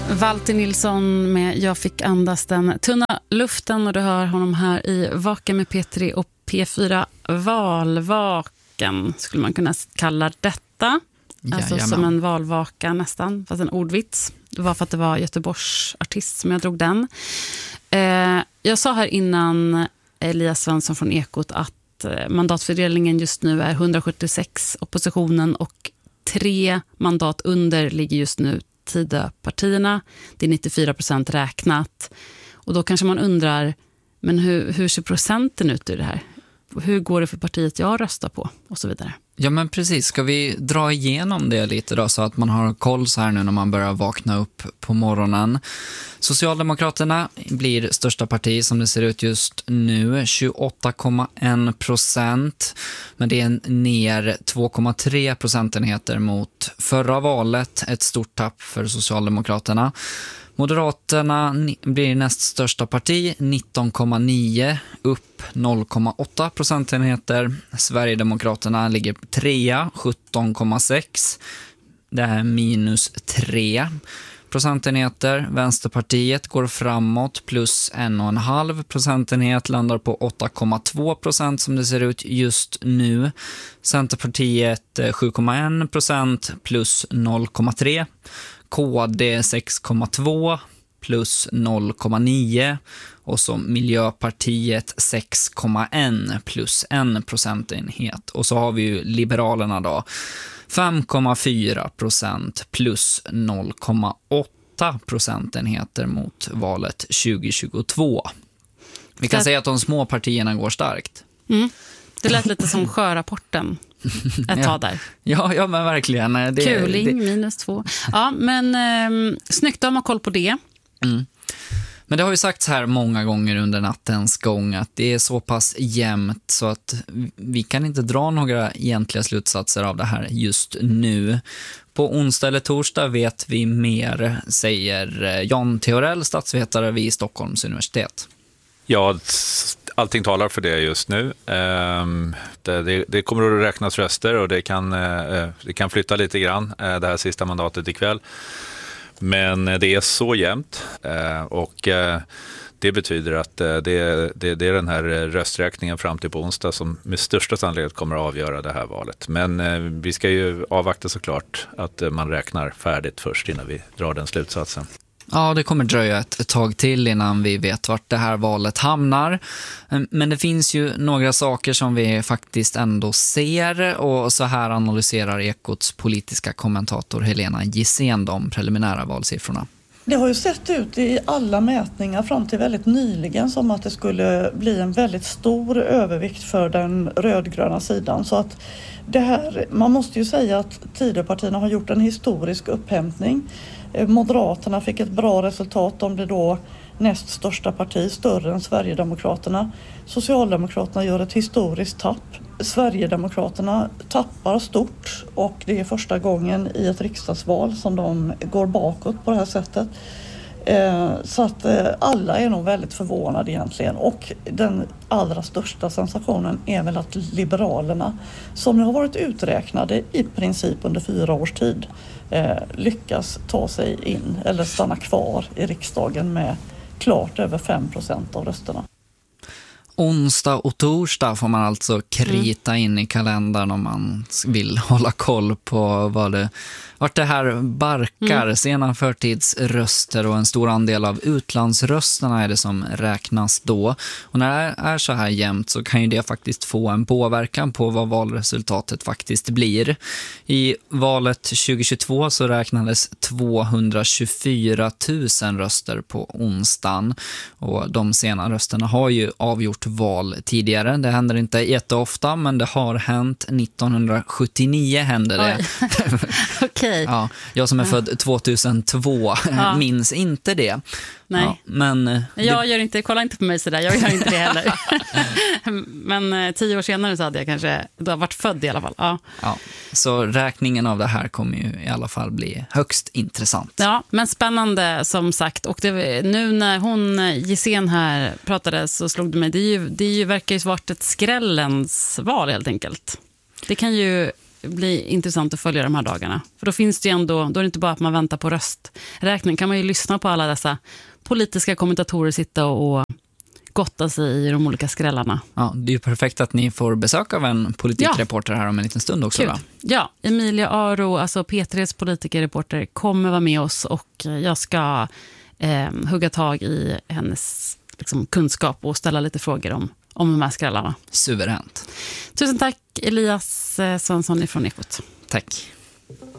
Walter Nilsson med Jag fick andas den tunna luften, och du hör honom här i Vaken med Petri och P4 Valvaken skulle man kunna kalla detta. Alltså som en valvaka nästan, fast en ordvits. Det var för att det var Göteborgs artist som jag drog den. Jag sa här innan, Elias Svensson från Ekot, att mandatfördelningen just nu är 176 oppositionen och 3 mandat under ligger just nu Tidöpartierna. Det är 94% räknat. Och då kanske man undrar, men hur ser procenten ut i det här? Hur går det för partiet jag röstar på? Och så vidare. Ja, men precis. Ska vi dra igenom det lite då, så att man har koll så här nu när man börjar vakna upp på morgonen. Socialdemokraterna blir största parti som det ser ut just nu, 28,1%. Men det är ner 2,3 procentenheter mot förra valet. Ett stort tapp för Socialdemokraterna. Moderaterna blir näst största parti, 19,9, upp 0,8 procentenheter. Sverigedemokraterna ligger 3, 17,6. Det är minus 3 procentenheter. Vänsterpartiet går framåt, plus 1,5 procentenhet, landar på 8,2% som det ser ut just nu. Centerpartiet 7,1%, plus 0,3. KD 6,2 plus 0,9 och så Miljöpartiet 6,1 plus 1 procentenhet. Och så har vi ju Liberalerna då 5,4% plus 0,8 procentenheter mot valet 2022. Vi kan säga att de små partierna går starkt. Det lät lite som sjörapporten ett tag där. Ja, men verkligen. Kuling, minus 2. Ja, men snyggt att ha koll på det. Men det har ju sagts här många gånger under nattens gång att det är så pass jämnt så att vi kan inte dra några egentliga slutsatser av det här just nu. På onsdag eller torsdag vet vi mer, säger Jan Theorell, statsvetare vid Stockholms universitet. Ja, allting talar för det just nu. Det kommer att räknas röster och det kan flytta lite grann det här sista mandatet ikväll. Men det är så jämnt och det betyder att det är den här rösträkningen fram till på onsdag som med största sannolikhet kommer att avgöra det här valet. Men vi ska ju avvakta såklart att man räknar färdigt först innan vi drar den slutsatsen. Ja, det kommer dröja ett tag till innan vi vet vart det här valet hamnar. Men det finns ju några saker som vi faktiskt ändå ser, och så här analyserar Ekots politiska kommentator Helena Gissén de preliminära valsiffrorna. Det har ju sett ut i alla mätningar fram till väldigt nyligen som att det skulle bli en väldigt stor övervikt för den rödgröna sidan. Så att det här, man måste ju säga att Tidöpartierna har gjort en historisk upphämtning. Moderaterna fick ett bra resultat, de blir då näst största parti, större än Sverigedemokraterna. Socialdemokraterna gör ett historiskt tapp. Sverigedemokraterna tappar stort och det är första gången i ett riksdagsval som de går bakåt på det här sättet. Så att alla är nog väldigt förvånade egentligen, och den allra största sensationen är väl att Liberalerna, som har varit uträknade i princip under 4 års tid, lyckas ta sig in eller stanna kvar i riksdagen med klart över 5% av rösterna. Onsdag och torsdag får man alltså krita in i kalendern om man vill hålla koll på vart det här barkar. Sena förtidsröster och en stor andel av utlandsrösterna är det som räknas då. Och när det är så här jämnt så kan ju det faktiskt få en påverkan på vad valresultatet faktiskt blir. I valet 2022 så räknades 224 000 röster på onsdagen, och de sena rösterna har ju avgjort val tidigare. Det händer inte jätteofta, men det har hänt. 1979 hände det. Okej. Ja, jag som är född 2002 minns inte det. Nej. Ja, men jag gör inte, kolla inte på mig sådär, jag gör inte det heller. Men 10 år senare så hade jag kanske då varit född i alla fall. Ja, så räkningen av det här kommer ju i alla fall bli högst intressant. Ja, men spännande som sagt. Och nu när hon Gissén här pratade så slog det mig, det verkar ju varit ett skrällens val helt enkelt. Det kan ju bli intressant att följa de här dagarna. För då finns det ju ändå, då är det inte bara att man väntar på rösträkning. Kan man ju lyssna på alla dessa politiska kommentatorer sitta och gotta sig i de olika skrällarna. Ja, det är ju perfekt att ni får besök av en politikreporter här om en liten stund också. Va? Ja, Emilia Aro, alltså P3s politikerreporter, kommer vara med oss och jag ska hugga tag i hennes liksom, kunskap och ställa lite frågor om de här skrällarna. Suveränt. Tusen tack Elias Svensson ifrån Ekot. Tack.